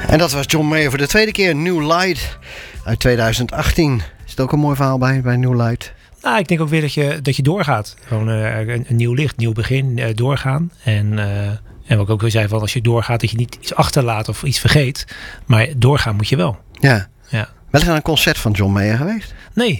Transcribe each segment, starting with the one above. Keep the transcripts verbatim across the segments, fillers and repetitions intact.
En dat was John Mayer voor de tweede keer. New Light uit tweeduizend achttien. Is het ook een mooi verhaal bij, bij New Light? Nou, ik denk ook weer dat je, dat je doorgaat. Gewoon uh, een, een nieuw licht, nieuw begin, uh, doorgaan. En, uh, en wat ik ook weer zei, van als je doorgaat, dat je niet iets achterlaat of iets vergeet. Maar doorgaan moet je wel. Ja. ja. Wel eens aan een concert van John Mayer geweest? Nee.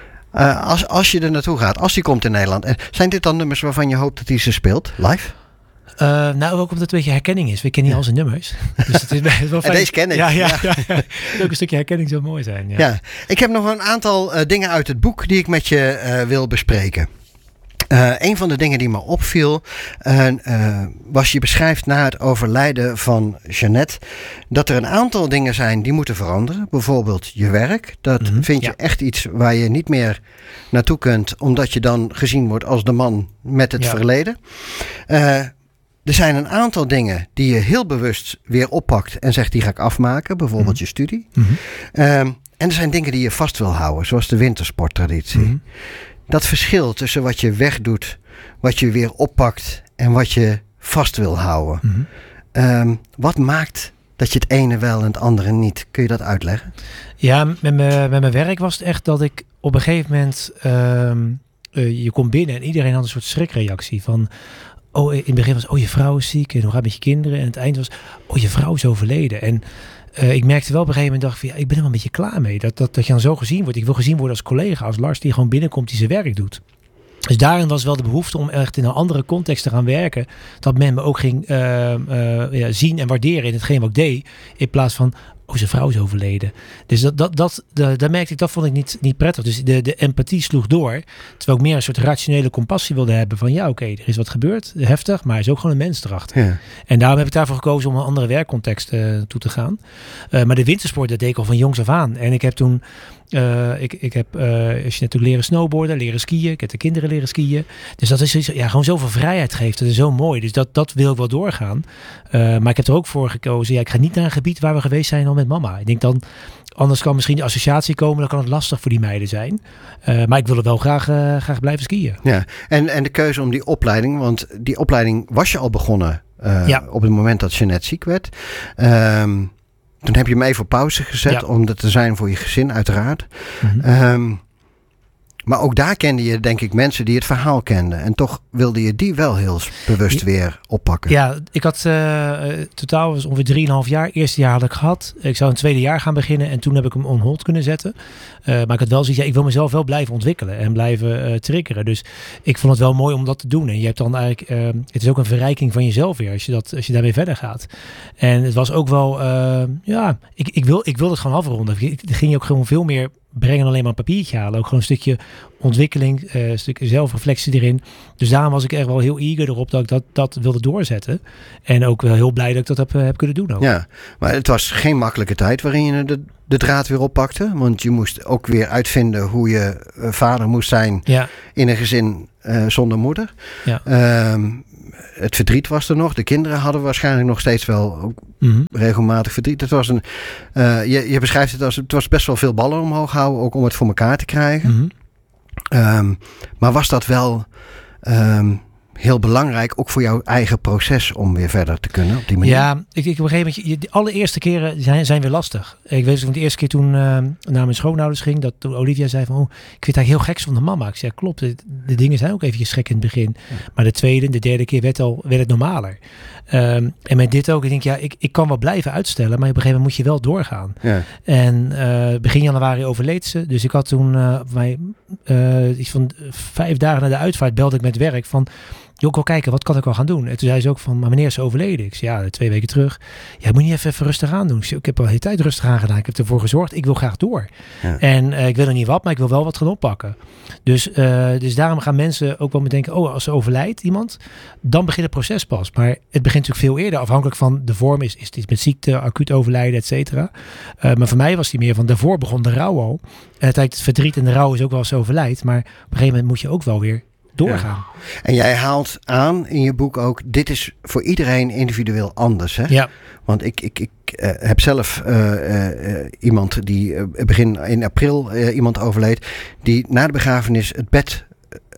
Uh, als, als je er naartoe gaat, als hij komt in Nederland. En zijn dit dan nummers waarvan je hoopt dat hij ze speelt, live? Uh, nou, ook omdat het een beetje herkenning is. We kennen niet ja. al zijn nummers. Dus het is wel fijn. En deze ken ik. Ja, ja, ja. ja. Ook een stukje herkenning zou mooi zijn. Ja. ja. Ik heb nog een aantal uh, dingen uit het boek die ik met je uh, wil bespreken. Uh, een van de dingen die me opviel uh, uh, was je beschrijft na het overlijden van Jeannette dat er een aantal dingen zijn die moeten veranderen. Bijvoorbeeld je werk. Dat mm-hmm, vind je ja. echt iets waar je niet meer naartoe kunt omdat je dan gezien wordt als de man met het ja. verleden. Uh, Er zijn een aantal dingen die je heel bewust weer oppakt en zegt die ga ik afmaken. Bijvoorbeeld mm-hmm. je studie. Mm-hmm. Um, en er zijn dingen die je vast wil houden, zoals de wintersporttraditie. Mm-hmm. Dat verschil tussen wat je wegdoet, wat je weer oppakt en wat je vast wil houden. Mm-hmm. Um, wat maakt dat je het ene wel en het andere niet? Kun je dat uitleggen? Ja, met mijn, met mijn werk was het echt dat ik op een gegeven moment... Um, uh, je komt binnen en iedereen had een soort schrikreactie van... Oh, in het begin was, oh, je vrouw is ziek en hoe gaat het met je kinderen? En het eind was, oh, je vrouw is overleden. En uh, ik merkte wel op een gegeven moment, dacht van, ja, ik ben er wel een beetje klaar mee. Dat, dat, dat je dan zo gezien wordt. Ik wil gezien worden als collega, als Lars die gewoon binnenkomt, die zijn werk doet. Dus daarin was wel de behoefte om echt in een andere context te gaan werken. Dat men me ook ging uh, uh, ja, zien en waarderen in hetgeen wat ik deed. In plaats van, oh, zijn vrouw is overleden. Dus dat, dat, dat, dat, dat merkte ik, dat vond ik niet, niet prettig. Dus de, de empathie sloeg door. Terwijl ik meer een soort rationele compassie wilde hebben. Van ja, oké, okay, er is wat gebeurd. Heftig, maar er is ook gewoon een mens erachter. Ja. En daarom heb ik daarvoor gekozen om een andere werkcontext uh, toe te gaan. Uh, maar de wintersport, dat deed ik al van jongs af aan. En ik heb toen... Uh, ik, ik heb uh, als je natuurlijk leren snowboarden, leren skiën. Ik heb de kinderen leren skiën. Dus dat is ja, gewoon zoveel vrijheid geeft. Dat is zo mooi. Dus dat, dat wil ik wel doorgaan. Uh, maar ik heb er ook voor gekozen. Ja, ik ga niet naar een gebied waar we geweest zijn al met mama. Ik denk dan, anders kan misschien de associatie komen. Dan kan het lastig voor die meiden zijn. Uh, maar ik wil er wel graag, uh, graag blijven skiën. Ja, en, en de keuze om die opleiding. Want die opleiding was je al begonnen uh, ja. op het moment dat Jeannette ziek werd. Um, Toen heb je hem even op pauze gezet ja. om er te zijn voor je gezin, uiteraard. Mm-hmm. Um, maar ook daar kende je, denk ik, mensen die het verhaal kenden. En toch wilde je die wel heel bewust ja. weer oppakken. Ja, ik had uh, totaal was ongeveer drieënhalf jaar. Eerste jaar had ik gehad. Ik zou een tweede jaar gaan beginnen. En toen heb ik hem on hold kunnen zetten. Uh, maar ik had wel zoiets, ja, ik wil mezelf wel blijven ontwikkelen. En blijven uh, triggeren. Dus ik vond het wel mooi om dat te doen. En je hebt dan eigenlijk, uh, het is ook een verrijking van jezelf weer. Als je, dat, als je daarmee verder gaat. En het was ook wel, uh, ja, ik, ik, wil, ik wil het gewoon afronden. Ik ging je ook gewoon veel meer brengen dan alleen maar een papiertje halen. Ook gewoon een stukje ontwikkeling, uh, een stukje zelfreflectie erin. Dus daarom was ik echt wel heel eager erop dat ik dat, dat wilde doorzetten. En ook wel heel blij dat ik dat heb, heb kunnen doen ook. Ja, maar het was geen makkelijke tijd waarin je de, de draad weer oppakte. Want je moest ook weer uitvinden hoe je uh, vader moest zijn ja. in een gezin uh, zonder moeder. Ja. Um, het verdriet was er nog. De kinderen hadden waarschijnlijk nog steeds wel ook mm-hmm. regelmatig verdriet. Het was een, uh, je, je beschrijft het als, het was best wel veel ballen omhoog houden, ook om het voor elkaar te krijgen. Mm-hmm. Um, maar was dat wel um, heel belangrijk, ook voor jouw eigen proces om weer verder te kunnen op die manier? Ja, ik, ik op een gegeven moment, de allereerste keren zijn, zijn weer lastig. Ik weet van de eerste keer toen uh, naar mijn schoonouders ging, dat toen Olivia zei van, oh, ik vind het eigenlijk heel gek zonder mama. Ik zei, klopt, de, de dingen zijn ook eventjes gek in het begin. Ja. Maar de tweede, de derde keer werd, al, werd het normaler. Um, en met dit ook, ik denk, ja, ik, ik kan wel blijven uitstellen, maar op een gegeven moment moet je wel doorgaan. Ja. En uh, begin januari overleed ze, dus ik had toen uh, mij, uh, iets van vijf dagen na de uitvaart belde ik met werk van, joh, ik wil kijken, wat kan ik al gaan doen? En toen zei ze ook van, maar wanneer is ze overleden? Ik zei, ja, twee weken terug. Ja, moet je even, even rustig aan doen. Ik zei, ik heb al de hele tijd rustig aan gedaan. Ik heb ervoor gezorgd, ik wil graag door. Ja. En uh, ik wil er niet wat, maar ik wil wel wat gaan oppakken. Dus, uh, dus daarom gaan mensen ook wel met denken, oh, als ze overlijdt iemand, dan begint het proces pas. Maar het begint natuurlijk veel eerder, afhankelijk van de vorm. Is, is het iets met ziekte, acuut overlijden, et cetera. Uh, maar voor mij was die meer van, daarvoor begon de rouw al. En uiteindelijk het verdriet en de rouw is ook wel als ze overlijdt. Maar op een gegeven moment moet je ook wel weer doorgaan. Ja. En jij haalt aan in je boek ook, dit is voor iedereen individueel anders. Hè? Ja. Want ik, ik, ik uh, heb zelf uh, uh, iemand die uh, begin in april uh, iemand overleed, die na de begrafenis het bed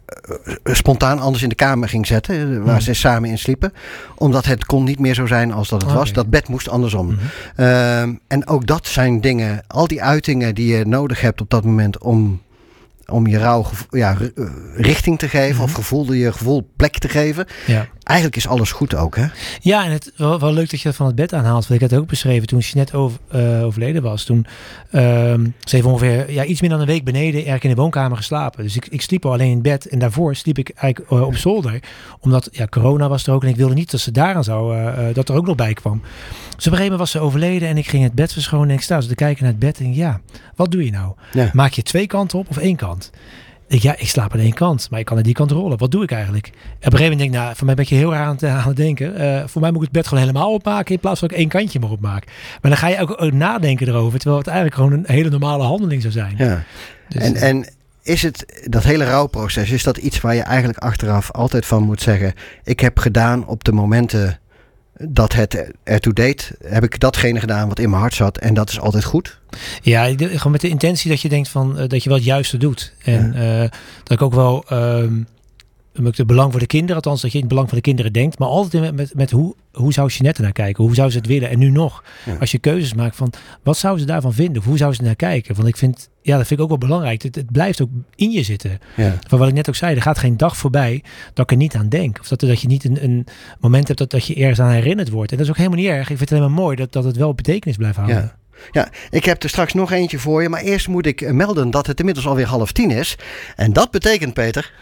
spontaan anders in de kamer ging zetten, waar mm. ze samen in sliepen. Omdat het kon niet meer zo zijn als dat het okay. was. Dat bed moest andersom. Mm-hmm. Uh, en ook dat zijn dingen, al die uitingen die je nodig hebt op dat moment om... om je rouw ja, richting te geven mm-hmm. of gevoel, je gevoel plek te geven. Ja. Eigenlijk is alles goed ook, hè? Ja, en het wel, wel leuk dat je dat van het bed aanhaalt. Want ik had het ook beschreven toen Jeanette over, uh, overleden was. Toen uh, ze heeft ongeveer ja, iets meer dan een week beneden eigenlijk in de woonkamer geslapen. Dus ik, ik sliep al alleen in bed. En daarvoor sliep ik eigenlijk uh, op zolder. Omdat ja, corona was er ook. En ik wilde niet dat ze daaraan zou, uh, dat er ook nog bij kwam. Dus op een gegeven moment was ze overleden. En ik ging het bed verschonen. En ik sta zo te kijken naar het bed. En ja, wat doe je nou? Ja. Maak je twee kanten op of één kant? Ik, ja, ik slaap aan één kant, maar ik kan aan die kant rollen. Wat doe ik eigenlijk? En op een gegeven moment denk ik, nou, voor mij ben je heel raar aan het, aan het denken. Uh, voor mij moet ik het bed gewoon helemaal opmaken in plaats van dat ik één kantje maar opmaak. Maar dan ga je ook, ook nadenken erover, terwijl het eigenlijk gewoon een hele normale handeling zou zijn. Ja. Dus, en, en is het, dat hele rouwproces, is dat iets waar je eigenlijk achteraf altijd van moet zeggen, ik heb gedaan op de momenten dat het ertoe deed, heb ik datgene gedaan wat in mijn hart zat en dat is altijd goed? Ja, de, gewoon met de intentie dat je denkt van uh, dat je wel het juiste doet. En ja. uh, dat ik ook wel um, het belang voor de kinderen, althans dat je in het belang van de kinderen denkt, maar altijd met, met, met hoe, hoe zou Jeanette naar kijken? Hoe zou ze het willen? En nu nog, ja. als je keuzes maakt van wat zou ze daarvan vinden? Of hoe zou ze naar kijken? Want ik vind, ja, dat vind ik ook wel belangrijk. Het, het blijft ook in je zitten. Ja. Van wat ik net ook zei, er gaat geen dag voorbij dat ik er niet aan denk. Of dat, dat je niet een, een moment hebt dat, dat je ergens aan herinnerd wordt. En dat is ook helemaal niet erg. Ik vind het alleen maar mooi dat, dat het wel betekenis blijft houden. Ja. Ja, ik heb er straks nog eentje voor je. Maar eerst moet ik melden dat het inmiddels alweer half tien is. En dat betekent, Peter...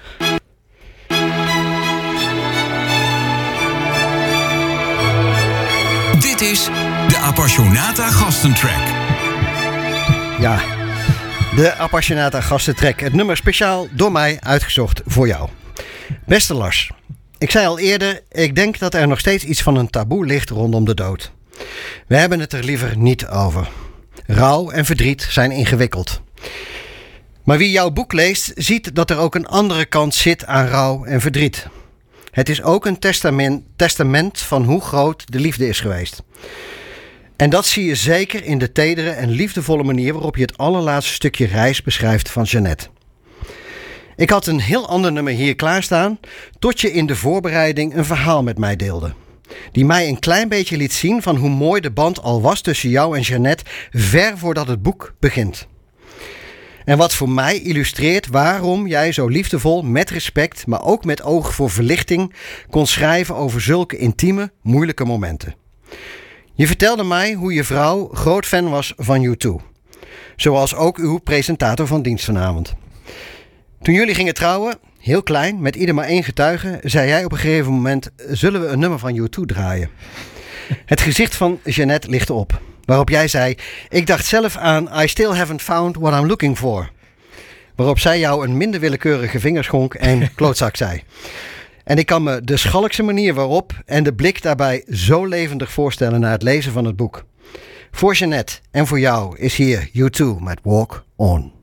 Dit is de Appassionata Gastentrack. Ja, de Appassionata Gastentrack. Het nummer speciaal door mij uitgezocht voor jou. Beste Lars, ik zei al eerder, ik denk dat er nog steeds iets van een taboe ligt rondom de dood. We hebben het er liever niet over. Rouw en verdriet zijn ingewikkeld. Maar wie jouw boek leest, ziet dat er ook een andere kant zit aan rouw en verdriet. Het is ook een testament, testament van hoe groot de liefde is geweest. En dat zie je zeker in de tedere en liefdevolle manier waarop je het allerlaatste stukje reis beschrijft van Jeanette. Ik had een heel ander nummer hier klaarstaan, tot je in de voorbereiding een verhaal met mij deelde. Die mij een klein beetje liet zien van hoe mooi de band al was tussen jou en Jeanette, ver voordat het boek begint. En wat voor mij illustreert waarom jij zo liefdevol, met respect, maar ook met oog voor verlichting, kon schrijven over zulke intieme, moeilijke momenten. Je vertelde mij hoe je vrouw groot fan was van U twee. Zoals ook uw presentator van dienst vanavond. Toen jullie gingen trouwen, heel klein, met ieder maar één getuige, zei jij op een gegeven moment, zullen we een nummer van U twee draaien? Het gezicht van Jeanette lichtte op. Waarop jij zei, ik dacht zelf aan I still haven't found what I'm looking for. Waarop zij jou een minder willekeurige vingerschonk en klootzak zei. En ik kan me de schalkse manier waarop en de blik daarbij zo levendig voorstellen na het lezen van het boek. Voor Jeanette en voor jou is hier U twee met Walk On.